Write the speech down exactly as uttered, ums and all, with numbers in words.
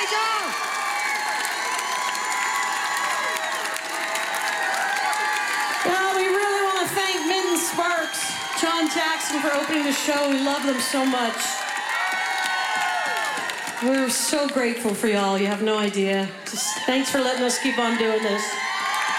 Great job! Well, we really want to thank Minton Sparks, John Jackson for opening the show. We love them so much. We're so grateful for y'all. You have no idea. Just thanks for letting us keep on doing this.